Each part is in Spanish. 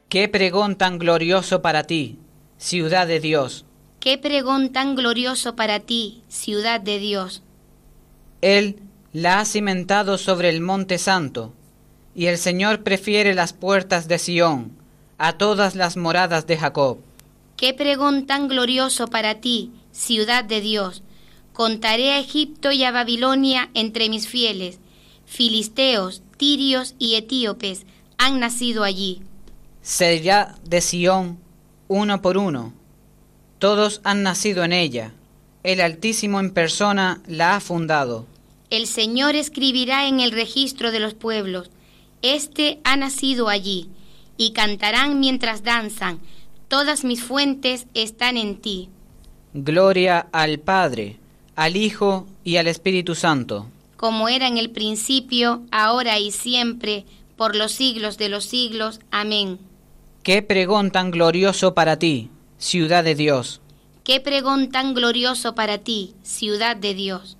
Qué pregón tan glorioso para ti, ciudad de Dios. Qué pregón tan glorioso para ti, ciudad de Dios. Él la ha cimentado sobre el monte santo, y el Señor prefiere las puertas de Sión a todas las moradas de Jacob. Qué pregón tan glorioso para ti, ciudad de Dios. Contaré a Egipto y a Babilonia entre mis fieles. Filisteos, tirios y etíopes han nacido allí. Será de Sión uno por uno. Todos han nacido en ella. El Altísimo en persona la ha fundado. El Señor escribirá en el registro de los pueblos: Este ha nacido allí, y cantarán mientras danzan: Todas mis fuentes están en ti. Gloria al Padre, al Hijo y al Espíritu Santo. Como era en el principio, ahora y siempre, por los siglos de los siglos. Amén. Qué pregón tan glorioso para ti, ciudad de Dios. Qué pregón tan glorioso para ti, ciudad de Dios.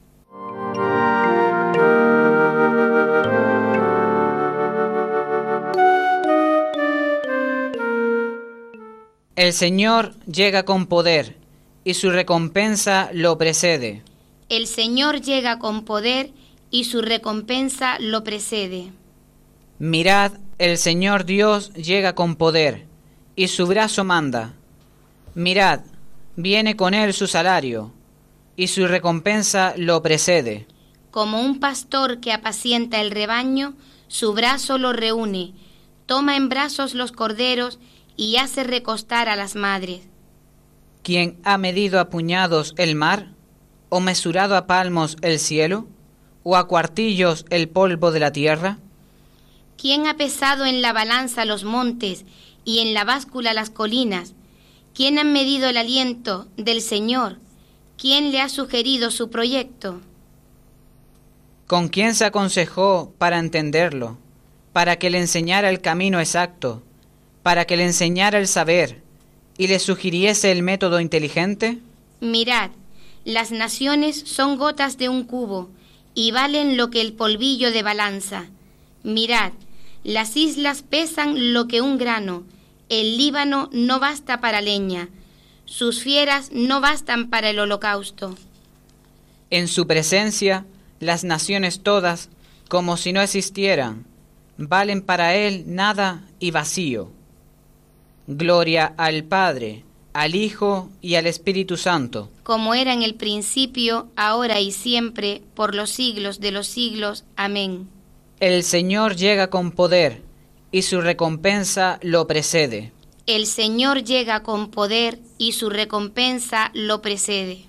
El Señor llega con poder, y su recompensa lo precede. El Señor llega con poder, y su recompensa lo precede. Mirad, el Señor Dios llega con poder, y su brazo manda. Mirad, viene con él su salario, y su recompensa lo precede. Como un pastor que apacienta el rebaño, su brazo lo reúne, toma en brazos los corderos y hace recostar a las madres. ¿Quién ha medido a puñados el mar? ¿O mesurado a palmos el cielo? ¿O a cuartillos el polvo de la tierra? ¿Quién ha pesado en la balanza los montes y en la báscula las colinas? ¿Quién ha medido el aliento del Señor? ¿Quién le ha sugerido su proyecto? ¿Con quién se aconsejó para entenderlo? Para que le enseñara el camino exacto, para que le enseñara el saber y le sugiriese el método inteligente? Mirad, las naciones son gotas de un cubo y valen lo que el polvillo de balanza. Mirad, las islas pesan lo que un grano, el Líbano no basta para leña, sus fieras no bastan para el holocausto. En su presencia, las naciones todas, como si no existieran, valen para él nada y vacío. Gloria al Padre, al Hijo y al Espíritu Santo. Como era en el principio, ahora y siempre, por los siglos de los siglos. Amén. El Señor llega con poder, y su recompensa lo precede. El Señor llega con poder, y su recompensa lo precede.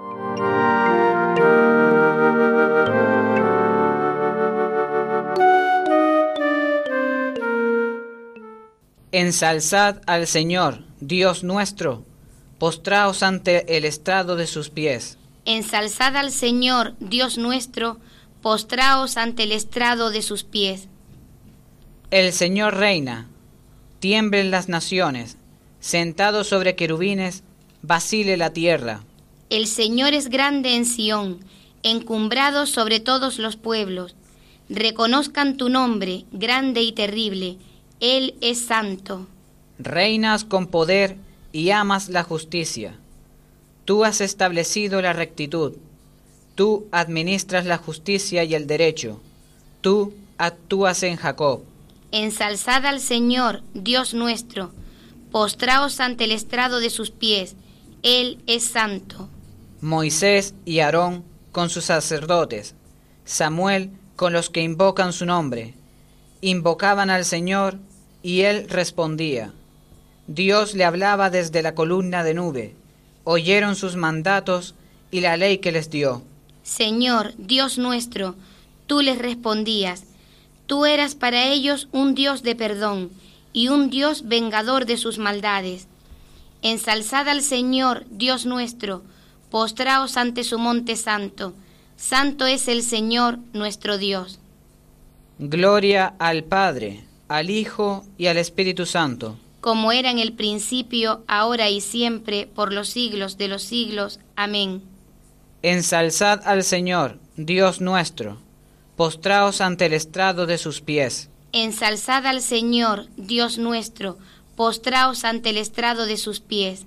Ensalzad al Señor, Dios nuestro, postraos ante el estrado de sus pies. Ensalzad al Señor, Dios nuestro, postraos ante el estrado de sus pies. El Señor reina, tiemblen las naciones, sentado sobre querubines, vacile la tierra. El Señor es grande en Sión, encumbrado sobre todos los pueblos. Reconozcan tu nombre, grande y terrible. Él es santo. Reinas con poder y amas la justicia. Tú has establecido la rectitud. Tú administras la justicia y el derecho. Tú actúas en Jacob. Ensalzad al Señor, Dios nuestro. Postraos ante el estrado de sus pies. Él es santo. Moisés y Aarón con sus sacerdotes. Samuel con los que invocan su nombre. Invocaban al Señor y él respondía. Dios le hablaba desde la columna de nube. Oyeron sus mandatos y la ley que les dio. Señor, Dios nuestro, tú les respondías. Tú eras para ellos un Dios de perdón y un Dios vengador de sus maldades. Ensalzad al Señor, Dios nuestro, postraos ante su monte santo. Santo es el Señor, nuestro Dios. Gloria al Padre, al Hijo y al Espíritu Santo. Como era en el principio, ahora y siempre, por los siglos de los siglos. Amén. Ensalzad al Señor, Dios nuestro, postraos ante el estrado de sus pies. Ensalzad al Señor, Dios nuestro, postraos ante el estrado de sus pies.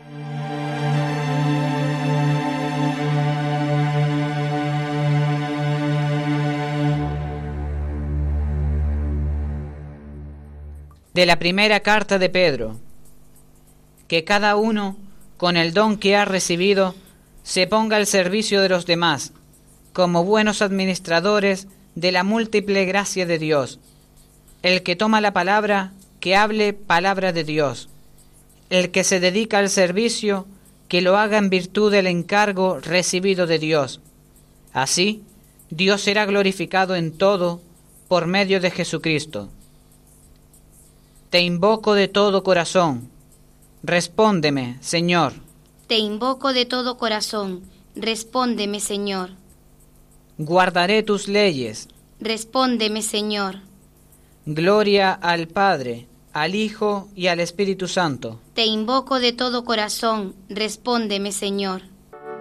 De la primera carta de Pedro. Que cada uno, con el don que ha recibido, se ponga al servicio de los demás, como buenos administradores de la múltiple gracia de Dios. El que toma la palabra, que hable palabra de Dios. El que se dedica al servicio, que lo haga en virtud del encargo recibido de Dios. Así, Dios será glorificado en todo por medio de Jesucristo. Te invoco de todo corazón. Respóndeme, Señor. Te invoco de todo corazón. Respóndeme, Señor. Guardaré tus leyes. Respóndeme, Señor. Gloria al Padre, al Hijo y al Espíritu Santo. Te invoco de todo corazón. Respóndeme, Señor.